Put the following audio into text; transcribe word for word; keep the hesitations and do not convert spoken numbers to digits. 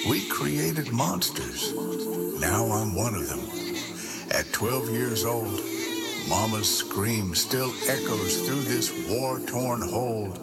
We created monsters. Now I'm one of them. At twelve years old, Mama's scream still echoes through this war-torn hold.